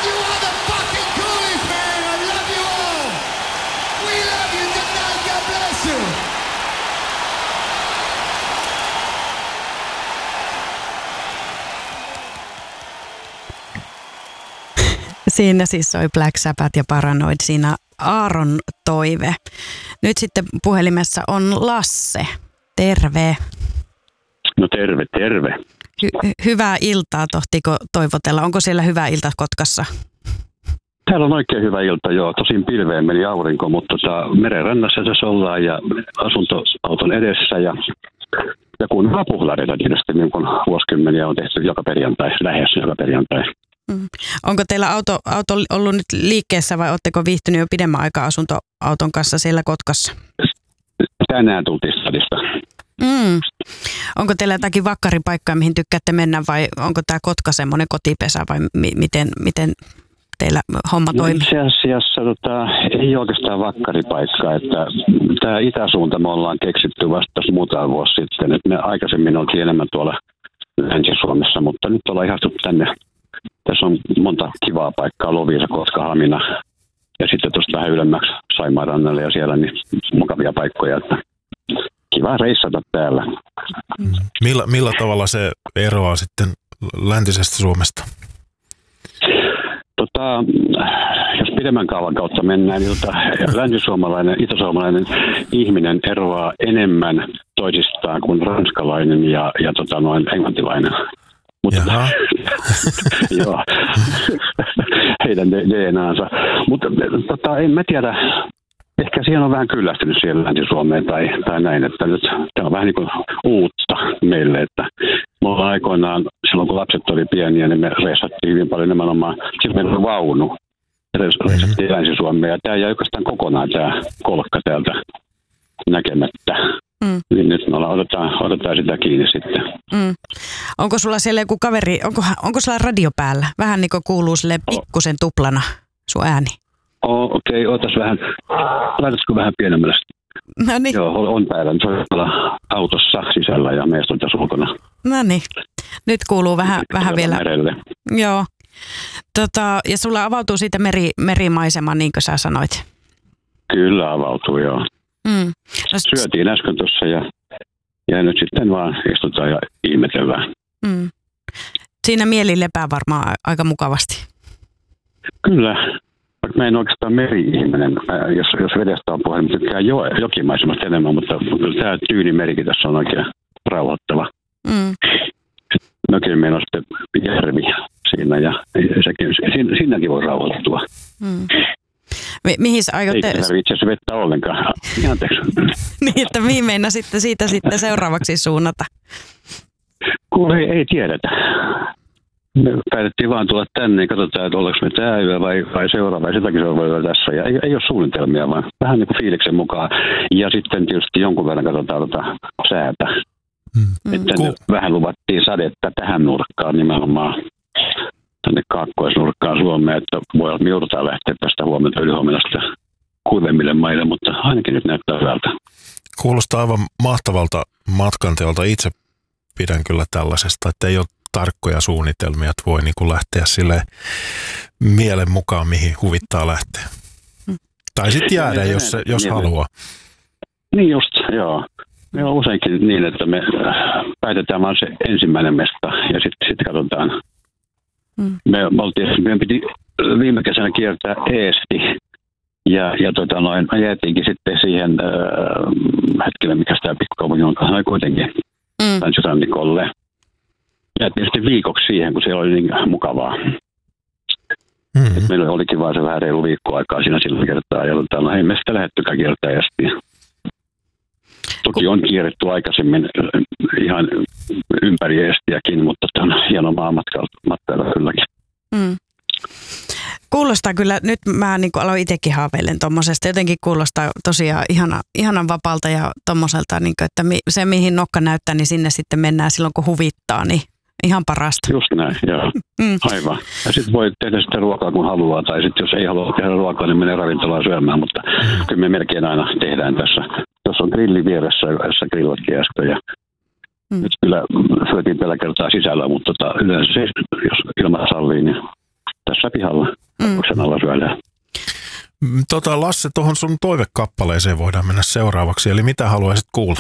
You are the fucking coolest, man. I love you all. We love you tonight. God bless you. Siinä siis soi Black Sabbath ja Paranoid, siinä Aaron toive. Nyt sitten puhelimessa on Lasse. Terve. No terve. Hyvää iltaa, tohtiko toivotella? Onko siellä hyvä ilta Kotkassa? Täällä on oikein hyvä ilta, joo. Tosin pilveen meni aurinko, mutta merenrannassa tässä ollaan ja asuntoauton edessä ja kuunnellaan puhlareita tietysti, niin kuin vuosikymmeniä on tehty joka perjantai, lähes joka perjantai. Onko teillä auto ollut nyt liikkeessä vai oletteko viihtynyt jo pidemmän aikaa asuntoauton kanssa siellä Kotkassa? Tänään tultiin stadista. Onko teillä jotakin vakkaripaikkaa, mihin tykkäätte mennä vai onko tämä Kotka semmoinen kotipesä vai miten teillä homma toimii? Itse asiassa ei oikeastaan vakkaripaikkaa, että tämä itäsuunta me ollaan keksitty vasta muutama vuosi sitten, että me aikaisemmin oltiin enemmän tuolla Länsi-Suomessa, mutta nyt ollaan ihastuttu tänne. Tässä on monta kivaa paikkaa, Loviisa, Kotka, Hamina ja sitten tuosta vähän ylemmäksi Saimaan rannalle ja siellä niin mukavia paikkoja, että kiva reissata täällä. Millä tavalla se eroaa sitten läntisestä Suomesta? Jos pidemmän kaavan kautta mennään, niin länsisuomalainen, itäsuomalainen ihminen eroaa enemmän toisistaan kuin ranskalainen ja englantilainen. Mutta joo, heidän DNAansa. Mutta en mä tiedä, ehkä siihen on vähän kyllästynyt siellä Länsi-Suomeen tai näin, että nyt tämä on vähän niin kuin uutta meille, että me ollaan aikoinaan, silloin kun lapset oli pieniä, niin me reissattiin hyvin paljon nimenomaan, silloin meillä oli vaunu, reissattiin Länsi-Suomeen ja tämä jäi oikeastaan kokonaan tämä kolkka täältä näkemättä. Niin nyt me odotetaan sitä kiinni sitten. Onko sulla siellä joku kaveri, onko sulla radio päällä? Vähän niin kuin kuuluu silleen pikkusen tuplana sun ääni. Okei, ootas vähän. Laitatko vähän pienemmälle? No niin. Joo, on päällä. Se on olla autossa sisällä ja meistä on tässä ulkona. No niin. Nyt kuuluu vähän vielä. Merelle. Joo. Ja sulla avautuu siitä merimaisema, niin kuin sä sanoit. Kyllä avautuu, joo. Syötiin äsken tuossa ja nyt sitten vaan istutaan ja ihmetellään. Siinä mieli lepää varmaan aika mukavasti. Kyllä. Mä en oikeastaan meri-ihminen. Jos vedestä on puhe, niin tykkään jokimaisemasta enemmän, mutta tämä Tyynimerikin tässä on oikein rauhoittava. Mökin meillä on sitten järvi siinä ja siinäkin voi rauhoittua. Mihin sä aiot... Ei tarvitse itse asiassa vettä ollenkaan. Anteeksi. Niin, että mihin meinaa siitä sitten seuraavaksi suunnata? Kuule, ei tiedetä. Me päätettiin vaan tulla tänne ja katsotaan, että ollaanko me tämä yö vai seuraava. Ja sitäkin se on tässä. Ja ei ole suunnitelmia, vaan vähän niin kuin fiiliksen mukaan. Ja sitten tietysti jonkun verran katsotaan säätä. Että vähän luvattiin sadetta tähän nurkkaan nimenomaan. Tänne kaakkoisnurkkaan Suomeen, että voi olla, että me joudutaan lähteä tästä huomenna ylihuomenna kuivemmille maille, mutta ainakin nyt näyttää hyvältä. Kuulostaa aivan mahtavalta matkanteolta. Itse pidän kyllä tällaisesta, että ei ole tarkkoja suunnitelmia, että voi niin kuin lähteä sille mielen mukaan, mihin huvittaa lähteä. Tai sitten jäädä, jos haluaa. Niin just, joo. Me on useinkin niin, että me päätetään vaan se ensimmäinen mesta ja sitten katsotaan. Meidän piti viime kesänä kiertää Eesti ja me jäätiinkin sitten siihen hetkellä, mikä tämä pikkukaupunki on kuitenkin länsirannikolle. Jäätiin sitten viikoksi siihen, kun siellä oli niin mukavaa. Meillä olikin vaan se vähän reilu viikko aikaa siinä sillä kertaa ja ei me sitä lähdettykään kiertää Eesti. Toki on kierretty aikaisemmin ihan ympäri Eestiäkin, mutta tämä on hieno maamatkalla kylläkin. Kuulostaa kyllä, nyt mä niin aloin itsekin haaveilen tuommoisesta. Jotenkin kuulostaa tosiaan ihanan vapaalta ja tuommoiselta, niin että se mihin nokka näyttää, niin sinne sitten mennään silloin kun huvittaa, niin ihan parasta. Just näin, joo. Aivan. Ja sitten voi tehdä sitä ruokaa kun haluaa, tai sitten jos ei halua tehdä ruokaa, niin menee ravintolaan syömään, mutta kyllä me melkein aina tehdään tässä. Tuossa on grilli vieressä, jossa grillatkin äsken, ja nyt kyllä syötiin tällä kertaa sisällä, mutta yleensä se, jos ilma sallii, niin tässä tässä pihalla. Alasvyöllä. Lasse, tuohon sun toivekappaleeseen voidaan mennä seuraavaksi. Eli mitä haluaisit kuulla?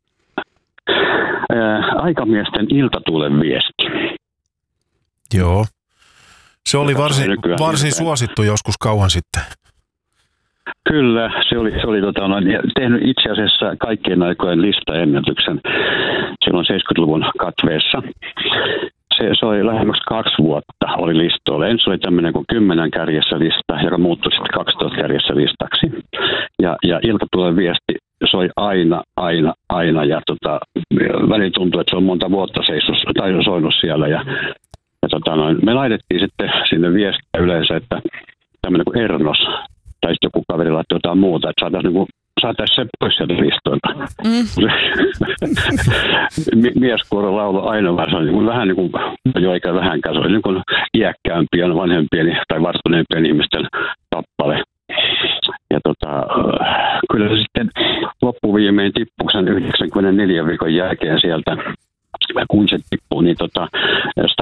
Aikamiesten iltatuulen viesti. Joo. Se oli varsin suosittu joskus kauan sitten. Kyllä, se oli tehnyt itse asiassa kaikkien aikojen listaennätyksen silloin 70-luvun katveessa. Se oli lähemmäksi 2 vuotta oli listoilla. Ensin oli tämmöinen kuin 10 kärjessä lista, joka muuttui sitten 12 kärjessä listaksi. Ja iltatuulen viesti soi aina. Ja välillä tuntui, että se on monta vuotta soinut siellä. Me laitettiin sitten sinne viestiä yleensä, että tämmöinen kuin Ernos tai sitten joku kaveri laittoi jotain muuta, että saataisiin se pois sieltä listoilta. Mieskuoro laulu aina vaan, se on vähän niin kuin, jo eikä vähänkään, se oli niin kuin iäkkäämpien, vanhempien tai varttuneempien ihmisten kappale. Ja kyllä se sitten loppuviimein tippui sen 94 viikon jälkeen sieltä, kun se tippuu, niin